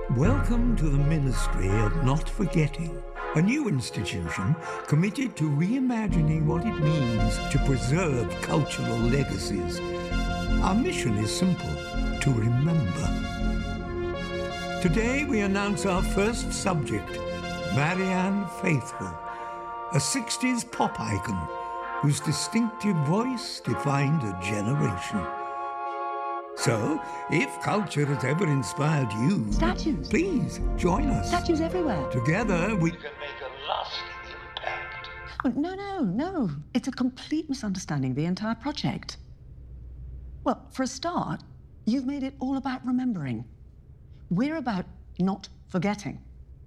Welcome to the Ministry of Not Forgetting, a new institution committed to reimagining what it means to preserve cultural legacies. Our mission is simple: to remember. Today we announce our first subject, Marianne Faithfull, a 60s pop icon whose distinctive voice defined a generation. So, if culture has ever inspired you, statues, please join us. Statues everywhere. Together we can make a lasting impact. Oh, no. It's a complete misunderstanding of the entire project. Well, for a start, you've made it all about remembering. We're about not forgetting.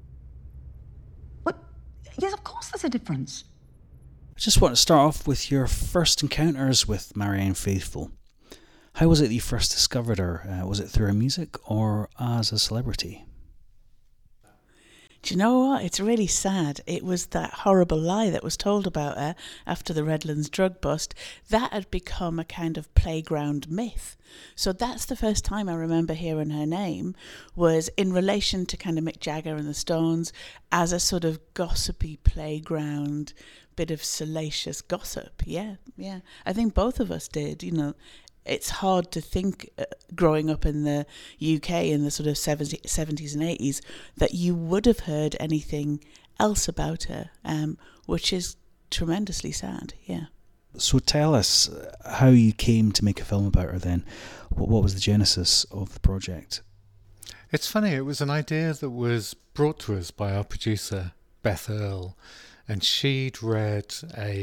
But, yes, of course there's a difference. I just want to start off with your first encounters with Marianne Faithfull. How was it that you first discovered her? Was it through her music or as a celebrity? Do you know what? It's really sad. It was that horrible lie that was told about her after the Redlands drug bust. That had become a kind of playground myth. So that's the first time I remember hearing her name, was in relation to kind of Mick Jagger and the Stones, as a sort of gossipy playground, bit of salacious gossip. Yeah. I think both of us did, It's hard to think, growing up in the UK in the sort of 70s and 80s, that you would have heard anything else about her, which is tremendously sad, yeah. So tell us how you came to make a film about her then. What was the genesis of the project? It's funny, it was an idea that was brought to us by our producer, Beth Earle, and she'd read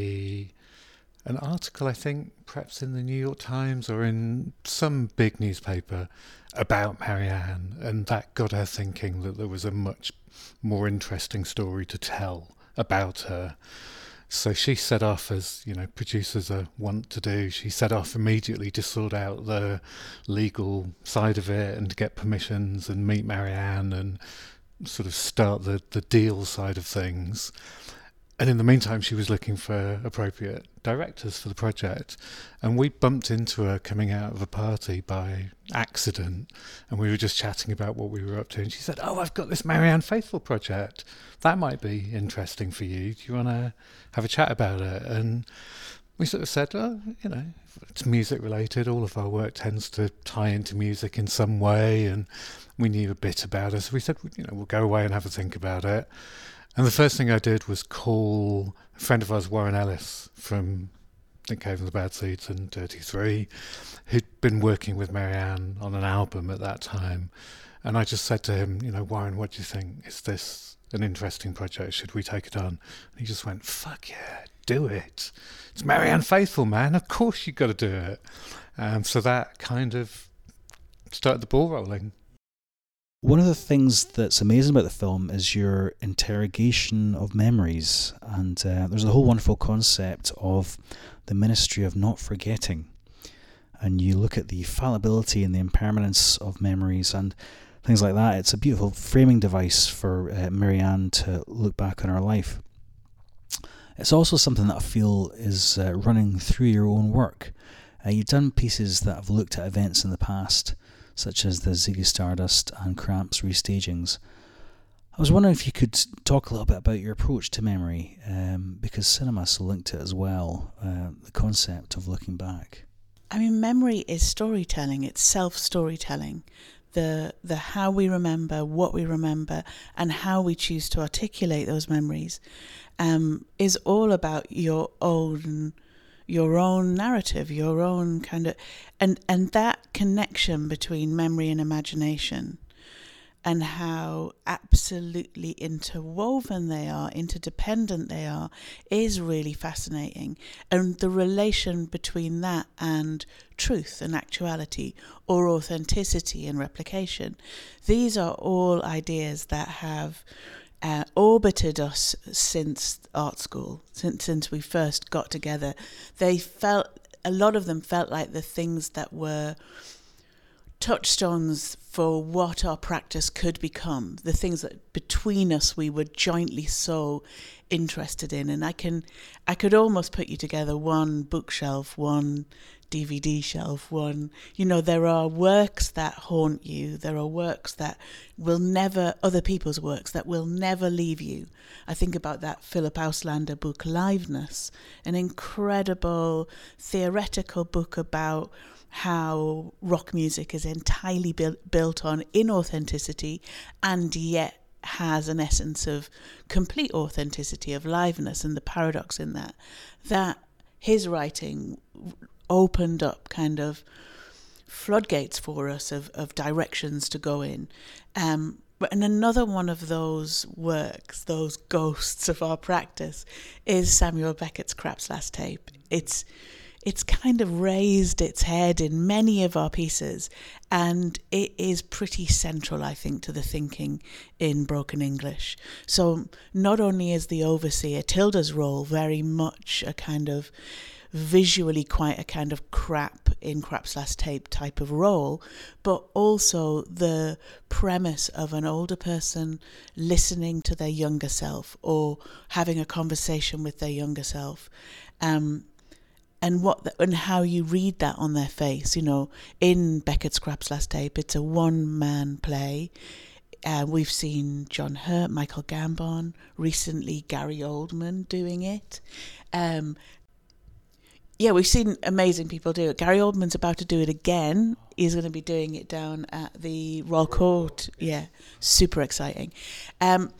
an article, I think, perhaps in the New York Times or in some big newspaper about Marianne, and that got her thinking that there was a much more interesting story to tell about her. So she set off, as producers are wont to do, she set off immediately to sort out the legal side of it and to get permissions and meet Marianne and sort of start the deal side of things. And in the meantime, she was looking for appropriate directors for the project. And we bumped into her coming out of a party by accident. And we were just chatting about what we were up to. And she said, I've got this Marianne Faithfull project. That might be interesting for you. Do you want to have a chat about it? And we sort of said, it's music related. All of our work tends to tie into music in some way. And we knew a bit about her. So we said, we'll go away and have a think about it. And the first thing I did was call a friend of ours, Warren Ellis, from Nick Cave and the Bad Seeds and Dirty Three, who'd been working with Marianne on an album at that time. And I just said to him, Warren, what do you think? Is this an interesting project? Should we take it on? And he just went, fuck yeah, do it. It's Marianne Faithfull, man. Of course you've got to do it. So that kind of started the ball rolling. One of the things that's amazing about the film is your interrogation of memories, and there's a whole wonderful concept of the Ministry of Not Forgetting, and you look at the fallibility and the impermanence of memories and things like that. It's a beautiful framing device for Marianne to look back on her life. It's also something that I feel is running through your own work. You've done pieces that have looked at events in the past, such as the Ziggy Stardust and Cramps restagings. I was wondering if you could talk a little bit about your approach to memory, because cinema is so linked to it as well, the concept of looking back. I mean, memory is storytelling, it's self-storytelling. The how we remember, what we remember, and how we choose to articulate those memories is all about your own narrative, your own kind of, and that connection between memory and imagination, and how absolutely interwoven they are, interdependent they are, is really fascinating. And the relation between that and truth and actuality, or authenticity and replication, these are all ideas that have orbited us since art school, since we first got together. A lot of them felt like the things that were touchstones for what our practice could become, the things that between us we were jointly so interested in. And I could almost put you together one bookshelf, one DVD shelf, one, there are works that haunt you. There are works that will never, other people's works that will never leave you. I think about that Philip Auslander book, Liveness, an incredible theoretical book about how rock music is entirely built on inauthenticity and yet has an essence of complete authenticity, of liveness, and the paradox in that his writing opened up kind of floodgates for us of directions to go in. And another one of those works, those ghosts of our practice, is Samuel Beckett's Krapp's Last Tape. It's kind of raised its head in many of our pieces, and it is pretty central, I think, to the thinking in Broken English. So not only is the overseer, Tilda's role, very much a kind of visually quite a kind of Krapp in Krapp's Last Tape type of role, but also the premise of an older person listening to their younger self or having a conversation with their younger self. And how you read that on their face. In Beckett's Krapp's Last Tape, it's a one-man play. We've seen John Hurt, Michael Gambon, recently Gary Oldman doing it. We've seen amazing people do it. Gary Oldman's about to do it again. He's going to be doing it down at the Royal Court. Yeah, super exciting. And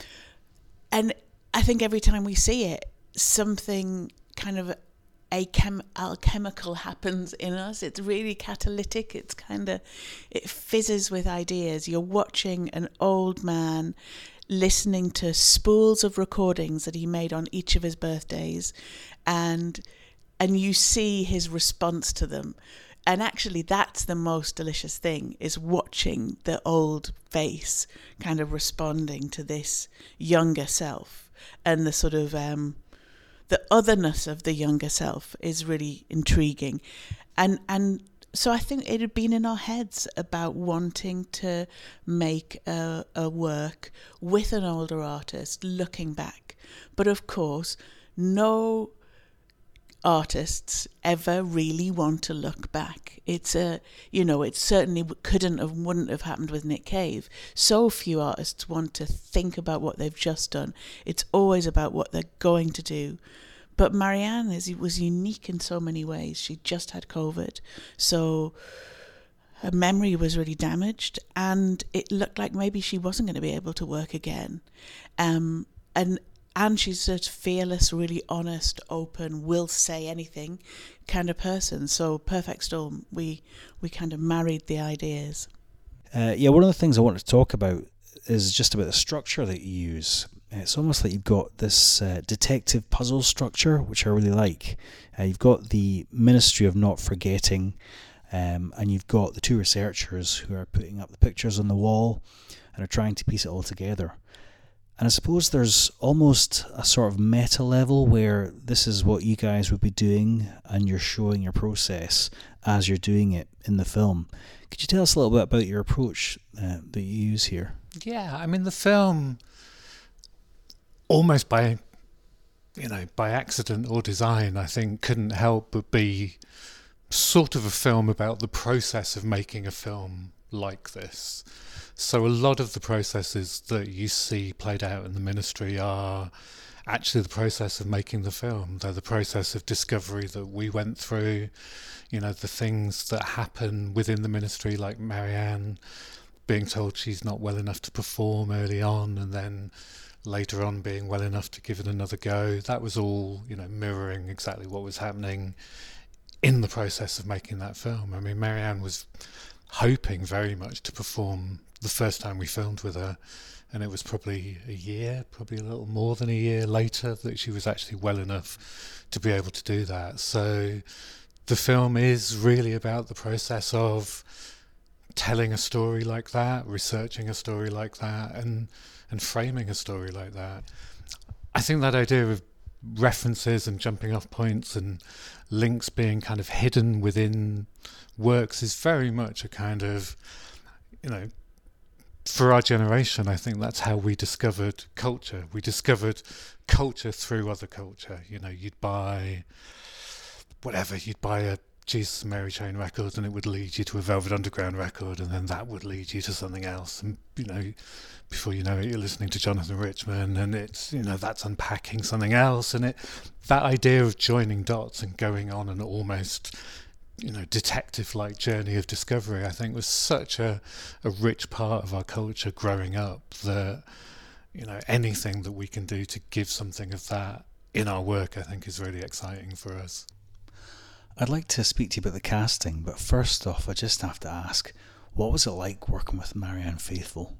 I think every time we see it, something kind of alchemical happens in us. It's really catalytic. It fizzes with ideas. You're watching an old man listening to spools of recordings that he made on each of his birthdays, and you see his response to them. And actually that's the most delicious thing, is watching the old face kind of responding to this younger self, and the sort of the otherness of the younger self is really intriguing. And so I think it had been in our heads about wanting to make a work with an older artist looking back. But of course, no artists ever really want to look back. It certainly wouldn't have happened with Nick Cave. So few artists want to think about what they've just done. It's always about what they're going to do. But Marianne was unique in so many ways. She just had COVID, so her memory was really damaged, and it looked like maybe she wasn't going to be able to work again. And she's a fearless, really honest, open, will say anything kind of person. So perfect storm. We kind of married the ideas. One of the things I want to talk about is just about the structure that you use. It's almost like you've got this detective puzzle structure, which I really like. You've got the Ministry of Not Forgetting, and you've got the two researchers who are putting up the pictures on the wall and are trying to piece it all together. And I suppose there's almost a sort of meta level where this is what you guys would be doing, and you're showing your process as you're doing it in the film. Could you tell us a little bit about your approach that you use here? Yeah, I mean, the film, almost by accident or design, I think, couldn't help but be sort of a film about the process of making a film like this. So a lot of the processes that you see played out in the Ministry are actually the process of making the film. They're the process of discovery that we went through, the things that happen within the Ministry, like Marianne being told she's not well enough to perform early on, and then later on being well enough to give it another go. That was all, mirroring exactly what was happening in the process of making that film. I mean, Marianne was hoping very much to perform the first time we filmed with her, and it was probably a little more than a year later that she was actually well enough to be able to do that. So the film is really about the process of telling a story like that, researching a story like that, and framing a story like that. I think that idea of references and jumping off points and links being kind of hidden within works is very much a kind of, for our generation, I think that's how we discovered culture. We discovered culture through other culture. You know, you'd buy a Jesus and Mary Chain record, and it would lead you to a Velvet Underground record, and then that would lead you to something else. And, you know, before you know it, you're listening to Jonathan Richman, and it's, you know, that's unpacking something else. And that idea of joining dots and going on an almost, you know, detective-like journey of discovery, I think was such a rich part of our culture growing up, that, you know, anything that we can do to give something of that in our work, I think is really exciting for us. I'd like to speak to you about the casting, but first off, I just have to ask, what was it like working with Marianne Faithfull?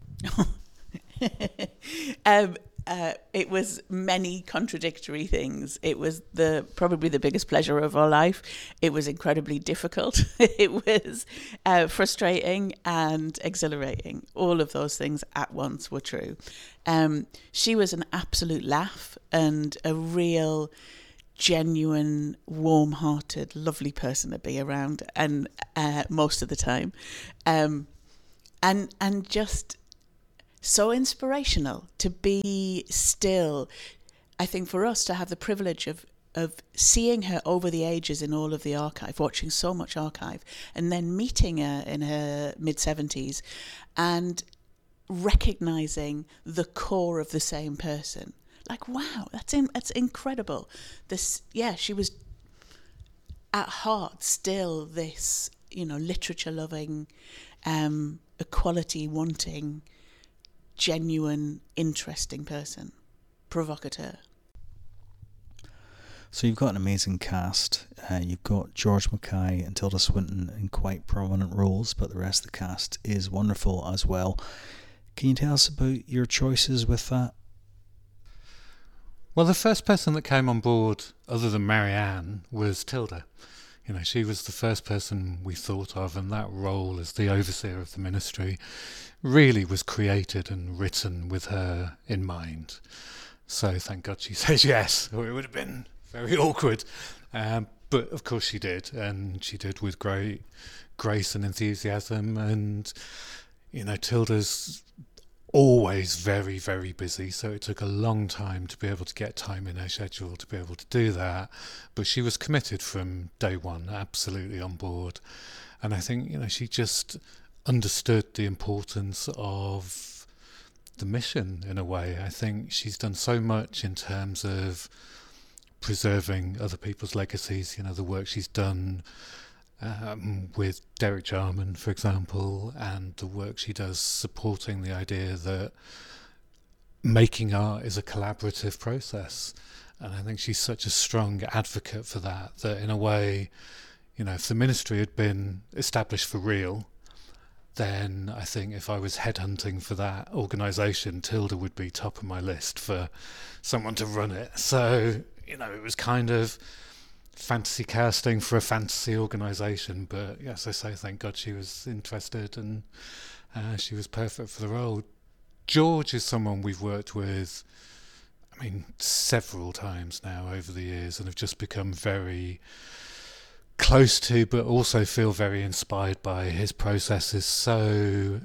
It was many contradictory things. It was probably the biggest pleasure of our life. It was incredibly difficult. It was frustrating and exhilarating. All of those things at once were true. She was an absolute laugh and a real, genuine, warm-hearted, lovely person to be around, and most of the time, and just so inspirational to be still. I think for us to have the privilege of seeing her over the ages in all of the archive, watching so much archive, and then meeting her in her mid-70s and recognising the core of the same person. Like, wow, that's incredible. She was at heart still this, you know, literature-loving, equality-wanting, genuine, interesting person, provocateur. So you've got an amazing cast. You've got George Mackay and Tilda Swinton in quite prominent roles, but the rest of the cast is wonderful as well. Can you tell us about your choices with that? Well, the first person that came on board, other than Marianne, was Tilda. You know, she was the first person we thought of, and that role as the overseer of the ministry really was created and written with her in mind. So thank God she says yes, or it would have been very awkward. But of course she did, and she did with great grace and enthusiasm. And, you know, Tilda's always very, very busy, so it took a long time to be able to get time in her schedule to be able to do that, but she was committed from day one, absolutely on board. And I think, you know, she just understood the importance of the mission in a way. I think she's done so much in terms of preserving other people's legacies, you know, the work she's done with Derek Jarman, for example, and the work she does supporting the idea that making art is a collaborative process. And I think she's such a strong advocate for that, that in a way, you know, if the ministry had been established for real, then I think if I was headhunting for that organisation, Tilda would be top of my list for someone to run it. So, you know, it was kind of fantasy casting for a fantasy organisation, but yes, I say thank God she was interested, and she was perfect for the role. George is someone we've worked with, I mean, several times now over the years, and have just become very close to, but also feel very inspired by. His process is so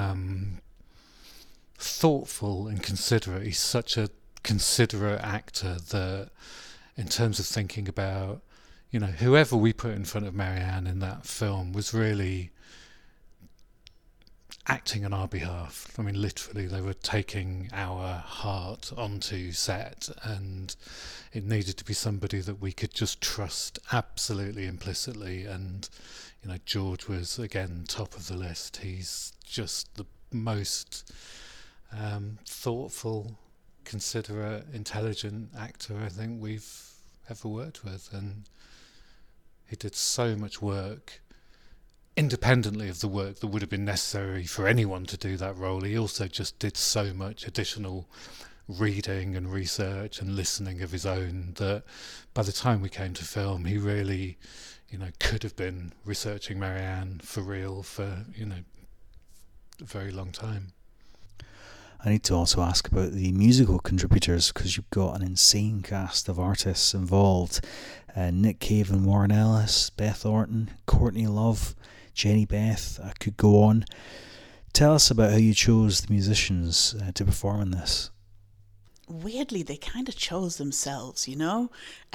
thoughtful and considerate. He's such a considerate actor that, in terms of thinking about, you know, whoever we put in front of Marianne in that film was really acting on our behalf. I mean, literally, they were taking our heart onto set, and it needed to be somebody that we could just trust absolutely implicitly. And, you know, George was, again, top of the list. He's just the most thoughtful, considerate, intelligent actor I think we've ever worked with, and he did so much work independently of the work that would have been necessary for anyone to do that role. He also just did so much additional reading and research and listening of his own that by the time we came to film, he really, you know, could have been researching Marianne for real for, you know, a very long time. I need to also ask about the musical contributors, because you've got an insane cast of artists involved. Nick Cave and Warren Ellis, Beth Orton, Courtney Love, Jenny Beth, I could go on. Tell us about how you chose the musicians to perform in this. Weirdly, they kind of chose themselves, you know.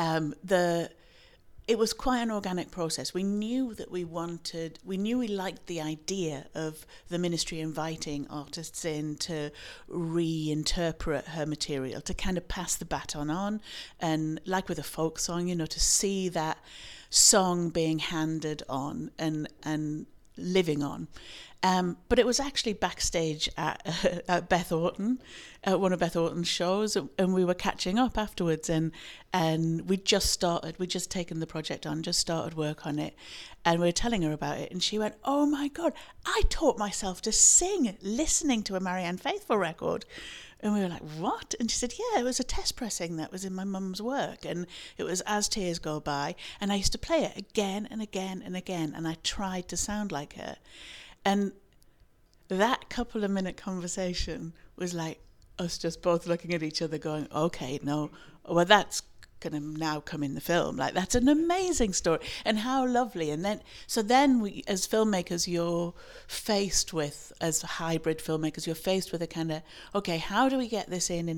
It was quite an organic process. We knew that we liked the idea of the ministry inviting artists in to reinterpret her material, to kind of pass the baton on, and like with a folk song, you know, to see that song being handed on and living on. But it was actually backstage at Beth Orton, at one of Beth Orton's shows, and we were catching up afterwards, and we'd just taken the project on, just started work on it, and we were telling her about it, and she went, "Oh my God, I taught myself to sing listening to a Marianne Faithfull record." And we were like, "What?" And she said, "Yeah, it was a test pressing that was in my mum's work, and it was As Tears Go By, and I used to play it again and again and again, and I tried to sound like her." And that couple of minute conversation was like us just both looking at each other going, okay, no, well, that's going to now come in the film. Like, that's an amazing story, and how lovely. And then we, as filmmakers, as hybrid filmmakers, you're faced with a kind of, okay, how do we get this in